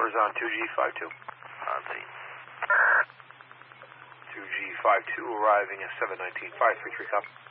numbers on 2G52. Copy. 2G52 arriving at 719.533, copy.